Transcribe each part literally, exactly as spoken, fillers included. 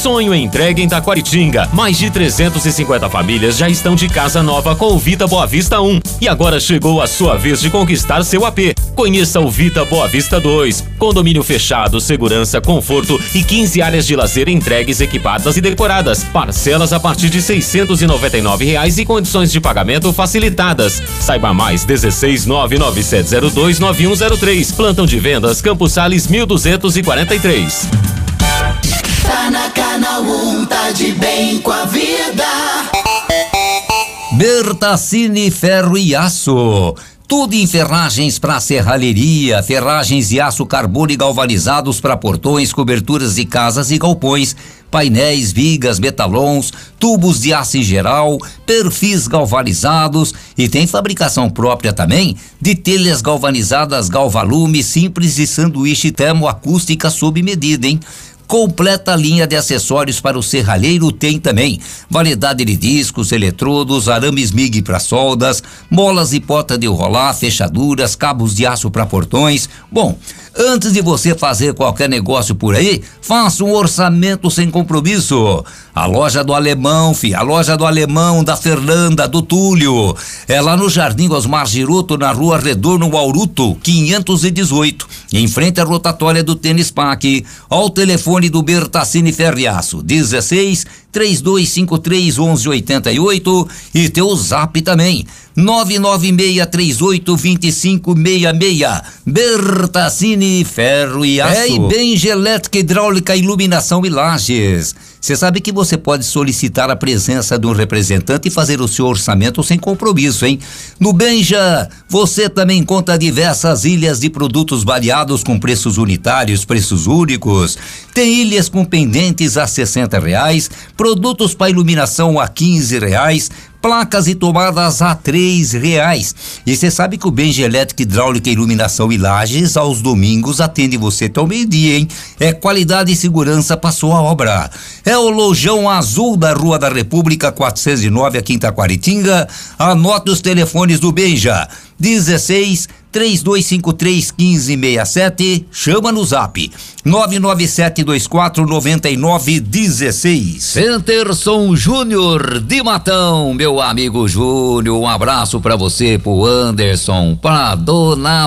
Sonho entregue em Taquaritinga. Mais de trezentas e cinquenta famílias já estão de casa nova com o Vita Boa Vista um. E agora chegou a sua vez de conquistar seu A P. Conheça o Vita Boa Vista dois. Condomínio fechado, segurança, conforto e quinze áreas de lazer entregues, equipadas e decoradas. Parcelas a partir de seiscentos e noventa e nove reais e condições de pagamento facilitadas. Saiba mais, dezesseis nove nove sete zero dois nove um zero três. Plantão de vendas Campos Sales mil duzentos e quarenta e três. Tá na Canal um, tá de bem com a vida. Bertacini Ferro e Aço. Tudo em ferragens para serralheria, ferragens e aço carbono e galvanizados para portões, coberturas de casas e galpões, painéis, vigas, metalons, tubos de aço em geral, perfis galvanizados e tem fabricação própria também de telhas galvanizadas Galvalume, simples e sanduíche termoacústica sob medida, hein? Completa linha de acessórios para o serralheiro tem também. Variedade de discos, eletrodos, arames M I G para soldas, molas e porta de rolar, fechaduras, cabos de aço para portões. Bom, antes de você fazer qualquer negócio por aí, faça um orçamento sem compromisso. A loja do Alemão, fi, a loja do Alemão, da Fernanda, do Túlio. É lá no Jardim Osmar Giroto, na Rua Retorno Auruto, quinhentos e dezoito. Em frente à rotatória do Tênis Parque. Ao telefone do Bertacini Ferriaço, dezesseis, três dois cinco três, onze oitenta e oito, e teu zap também, nove nove seis três oito dois cinco seis seis. Bertacini Ferro e Aço. É, e Benja Elétrica, Hidráulica, Iluminação e Lajes. Você sabe que você pode solicitar a presença de um representante e fazer o seu orçamento sem compromisso, hein? No Benja, você também encontra diversas ilhas de produtos variados com preços unitários, preços únicos. Tem ilhas com pendentes a sessenta reais, produtos para iluminação a quinze reais, placas e tomadas a três reais. E você sabe que o Benja Elétrica, Hidráulica, Iluminação e Lajes aos domingos atende você até o meio-dia, hein? É qualidade e segurança para sua obra. É o Lojão Azul da Rua da República quatrocentos e nove, aqui em Taquaritinga. Anote os telefones do Benja: dezesseis, três dois cinco três, quinze seis sete. Chama no zap nove nove sete dois quatro nove nove um seis. Centerson Júnior de Matão, meu amigo Júnior, um abraço pra você, pro Anderson, pra Dona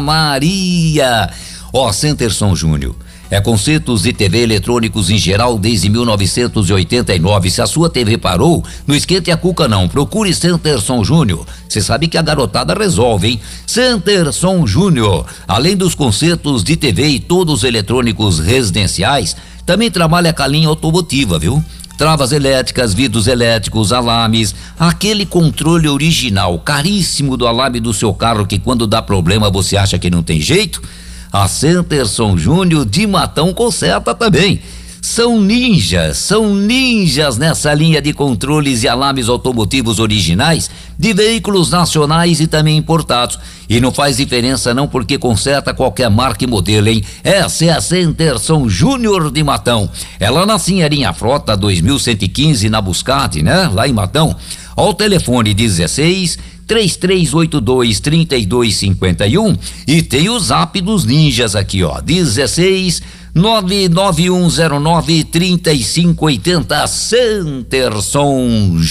Maria. Ó, Centerson Júnior é concertos de T V eletrônicos em geral desde mil novecentos e oitenta e nove. Se a sua T V parou, não esquente a cuca não, procure Centerson Júnior. Você sabe que a garotada resolve, hein? Centerson Júnior, além dos concertos de T V e todos os eletrônicos residenciais, também trabalha com a linha automotiva, viu? Travas elétricas, vidros elétricos, alarmes, aquele controle original, caríssimo do alarme do seu carro que quando dá problema você acha que não tem jeito? A Centerson Júnior de Matão conserta também. São ninjas, são ninjas nessa linha de controles e alarmes automotivos originais de veículos nacionais e também importados. E não faz diferença não, porque conserta qualquer marca e modelo, hein? Essa é a Centerson Júnior de Matão. Ela na Sinheirinha Frota dois mil cento e quinze, na Buscate, né? Lá em Matão. Ao telefone dezesseis, três três oito dois, três dois cinco um, e tem o zap dos ninjas aqui, ó, dezesseis, nove nove um zero nove, três cinco oito zero. Centerson